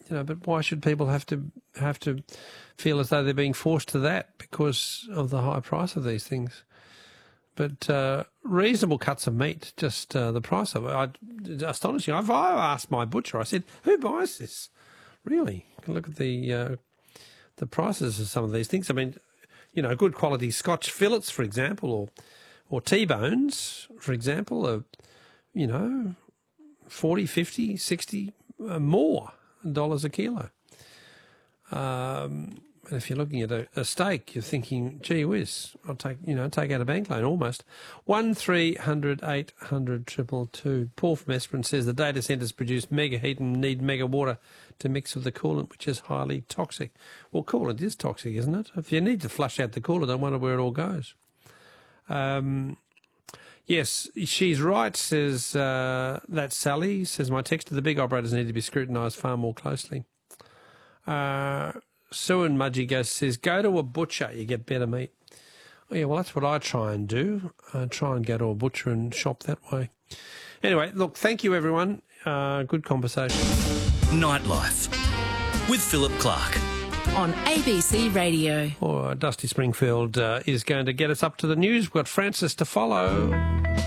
But why should people have to feel as though they're being forced to that because of the high price of these things? But reasonable cuts of meat, just the price of it. Astonishing. I've asked my butcher, I said, who buys this? Really? You can look at the prices of some of these things. I mean, good quality Scotch fillets, for example, or T-bones, for example, are, 40, 50, 60 more dollars a kilo. And if you're looking at a steak, you're thinking, gee whiz, I'll take out a bank loan almost. 1300 800 222. Paul from Esperance says the data centres produce mega heat and need mega water to mix with the coolant, which is highly toxic. Well, coolant is toxic, isn't it? If you need to flush out the coolant, I wonder where it all goes. Yes, she's right, says that's Sally. Says my text to the big operators need to be scrutinised far more closely. Sue and Mudgy says, go to a butcher, you get better meat. Oh, yeah, well, that's what I try and do. I try and go to a butcher and shop that way. Anyway, look, thank you, everyone. Good conversation. Nightlife with Philip Clark. On ABC Radio. Dusty Springfield is going to get us up to the news. We've got Francis to follow.